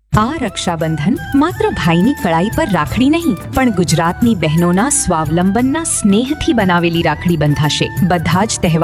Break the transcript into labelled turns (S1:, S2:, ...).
S1: આ રક્ષાબંધન માત્ર ભાઈની કળાઈ પર રાખડી નહીં, પણ ગુજરાતની બહેનોના સ્વાવલંબનના સ્નેહથી બનાવેલી રાખડી બંધાશે. બધા જ તહેવાર